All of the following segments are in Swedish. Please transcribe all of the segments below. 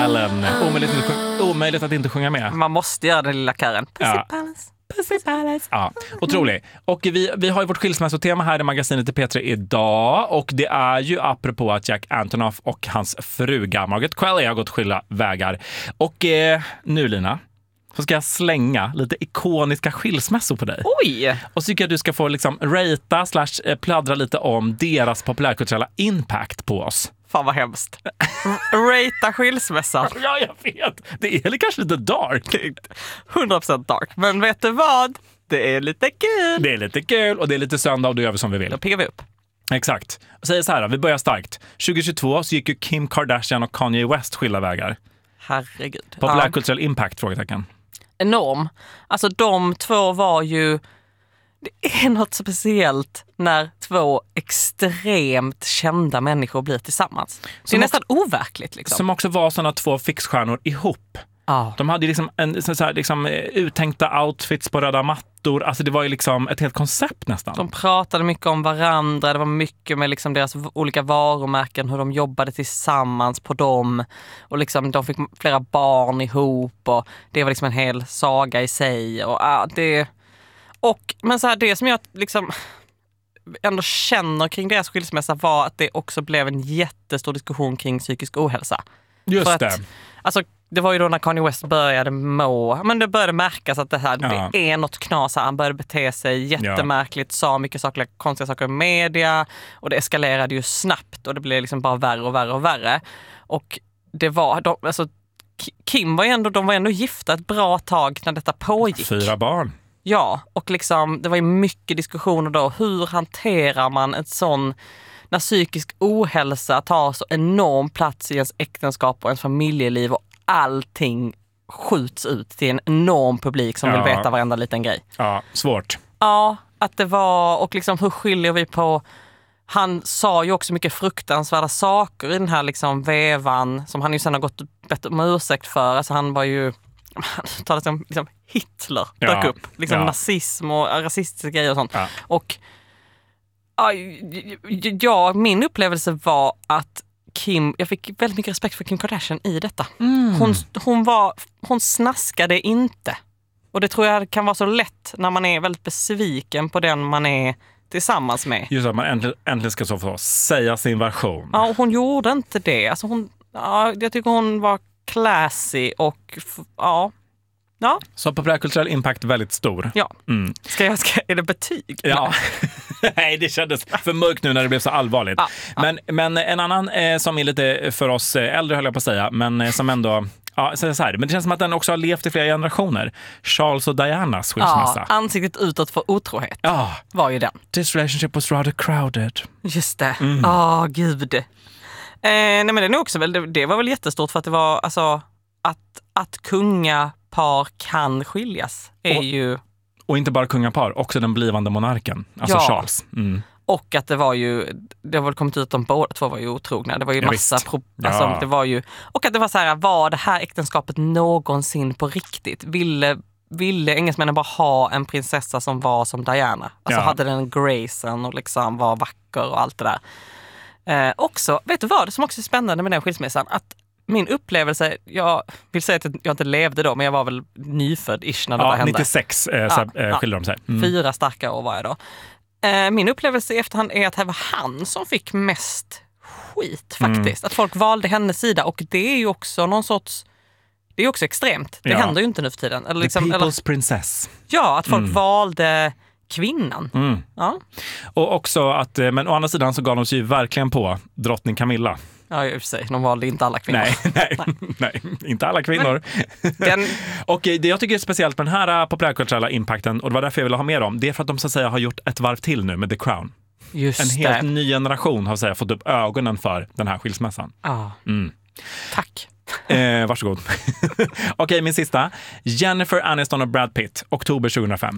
Omöjligt att inte sjunga med. Man måste göra den lilla kören. Pussy Palace. Ja, otroligt. Och vi har ju vårt skilsmässotema här i magasinet i P3 idag. Och det är ju apropå att Jack Antonoff och hans fruga Margaret Qualley har gått skilda vägar. Och nu Lina, så ska jag slänga lite ikoniska skilsmässor på dig. Oj! Och så tycker jag att du ska få liksom pladdra lite om deras populärkulturella impact på oss. Fan vad hemskt. Rata skilsmässan. Ja, jag vet. Det är kanske lite dark. 100% dark. Men vet du vad? Det är lite kul. Det är lite kul och det är lite söndag och då gör vi som vi vill. Då piggar vi upp. Exakt. Och säger så här, vi börjar starkt. 2022 så gick ju Kim Kardashian och Kanye West skilda vägar. Herregud. Populärkulturell impact, frågetecken. Enorm. Alltså de två var ju... Det är något speciellt när två extremt kända människor blir tillsammans. Det är nästan overkligt. Liksom. Som också var såna två fixstjärnor ihop. De hade liksom uttänkta outfits på röda mattor. Alltså det var ju liksom ett helt koncept nästan. De pratade mycket om varandra. Det var mycket med liksom deras olika varumärken. Hur de jobbade tillsammans på dem. Och liksom de fick flera barn ihop. Och det var liksom en hel saga i sig. Men så här, det som jag liksom ändå känner kring deras skilsmässa var att det också blev en jättestor diskussion kring psykisk ohälsa. Just det. Alltså, det var ju då när Kanye West började men det började märkas att det är något knas här. Han började bete sig jättemärkligt, sa mycket konstiga saker i media och det eskalerade ju snabbt och det blev liksom bara värre och värre och värre. Och det var, Kim var ändå gifta ett bra tag när detta pågick. 4 barn. Ja, och liksom det var ju mycket diskussioner då. Hur hanterar man ett sån när psykisk ohälsa tar så enorm plats i ens äktenskap och ens familjeliv och allting skjuts ut till en enorm publik som vill veta varenda liten grej. Ja, svårt. Ja, att det var, och liksom hur skiljer vi på, han sa ju också mycket fruktansvärda saker i den här liksom vevan som han ju sen har gått bett om ursäkt för. Alltså han var ju, han talade som liksom Hitler dök upp. Liksom nazism och rasistiska grejer och sånt. Ja. Och min upplevelse var att jag fick väldigt mycket respekt för Kim Kardashian i detta. Hon snaskade inte. Och det tror jag kan vara så lätt när man är väldigt besviken på den man är tillsammans med. Just att man äntligen ska så få säga sin version. Ja, och hon gjorde inte det. Alltså jag tycker hon var classy och ja. Så populärkulturell impact väldigt stor. Ja. Är det betyg? Ja. Nej, det kändes för mörkt nu när det blev så allvarligt. Men en annan som är lite för oss äldre höll jag på att säga, men som ändå så här, men det känns som att den också har levt i flera generationer. Charles och Dianas skilsmässa. Ja, ansiktet utåt för otrohet var ju den. This relationship was rather crowded. Just det. Gud. Nej, men det är nog också väl, det var väl jättestort för att det var alltså att kungapar kan skiljas är ju... Och inte bara kungapar, också den blivande monarken, alltså Charles. Och att det har väl kommit ut att de båda två var ju otrogna. Det var ju massa det var ju, och att det var så här, var det här äktenskapet någonsin på riktigt? Ville engelsmännen bara ha en prinsessa som var som Diana? Alltså hade den gracen och liksom var vacker och allt det där. Också, vet du vad det som också är spännande med den skilsmässan? Att min upplevelse, jag vill säga att jag inte levde då, men jag var väl nyfödd-ish när det hände. 96 skilde de sig. 4 starka år var jag då. Min upplevelse i efterhand är att det var han som fick mest skit faktiskt. Att folk valde hennes sida, och det är ju också någon sorts, det är också extremt. Det händer ju inte nu för tiden. Eller liksom, people's princess. Ja, att folk valde kvinnan. Ja. Och också att, men å andra sidan så gav de sig ju verkligen på drottning Camilla. Ja, i och för sig. De valde inte alla kvinnor. Nej, inte alla kvinnor. Och det jag tycker är speciellt med den här populärkulturella impacten, och det var därför jag ville ha med dem, det är för att de så att säga har gjort ett varv till nu med The Crown. En helt ny generation har så att säga fått upp ögonen för den här skilsmässan. Tack. Varsågod. Okej, min sista. Jennifer Aniston och Brad Pitt, oktober 2005.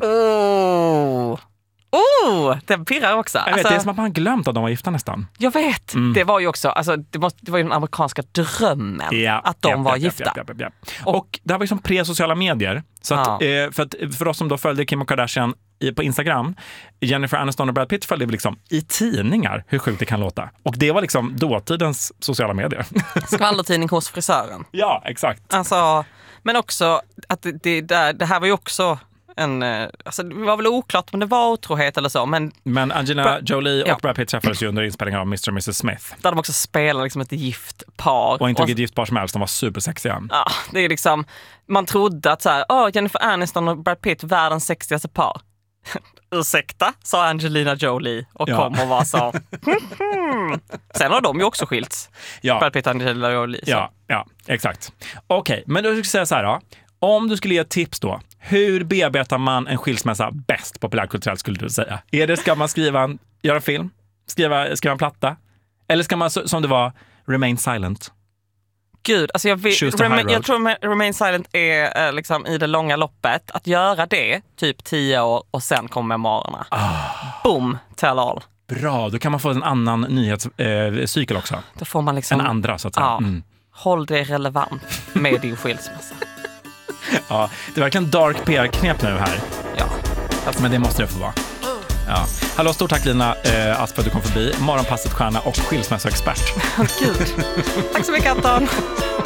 Det pirrar också. Jag vet, det är som att man har glömt att de var gifta nästan. Jag vet. Det var ju också, alltså, det var ju den amerikanska drömmen att de var gifta. Och det här var ju som pre-sociala medier. Så att, för oss som då följde Kim och Kardashian på Instagram. Jennifer Aniston och Brad Pitt följde liksom i tidningar, hur sjukt det kan låta. Och det var liksom dåtidens sociala medier. Skvallertidning hos frisören. Ja, exakt. Alltså, men också att det här var ju också alltså det var väl oklart om det var otrohet eller så. Men Angelina Jolie och Brad Pitt träffades ju under inspelningen av Mr. och Mrs. Smith. Där de också spelar liksom ett gift par. Och inte vilket gift par som helst, de var supersexiga. Ja, det är liksom, man trodde att så här, Jennifer Aniston och Brad Pitt, världens sexigaste par. Ursäkta, sa Angelina Jolie och kom och var så. Sen har de ju också skilts. Ja. Brad Pitt och Angelina Jolie. Så. Ja, exakt. Okej, men då ska jag säga så här då. Om du skulle ge ett tips då, hur bearbetar man en skilsmässa bäst populärkulturellt skulle du säga? Ska man göra en film? Skriva en platta? Eller ska man, som det var, remain silent? Gud, alltså jag tror Remain Silent är liksom i det långa loppet. Att göra det, typ 10 år och sen kommer memoarerna. Boom, tell all. Bra, då kan man få en annan nyhetscykel också. Då får man liksom... En andra, så att säga. Ja, håll det relevant med din skilsmässa. Ja, det är verkligen dark PR-knep nu här. Ja. Men det måste det få vara. Ja. Hallå, stort tack Lina Asp för att du kom förbi. Morgonpasset stjärna och skilsmässoexpert. Gud. Tack så mycket Anton.